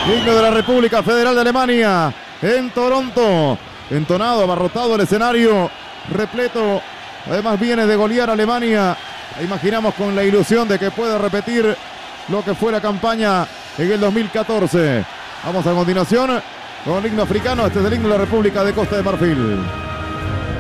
Himno de la República Federal de Alemania en Toronto. Entonado, abarrotado el escenario, repleto. Además viene de golear a Alemania. Imaginamos con la ilusión de que pueda repetir lo que fue la campaña en el 2014. Vamos a continuación con el himno africano. Este es el himno de la República de Costa de Marfil.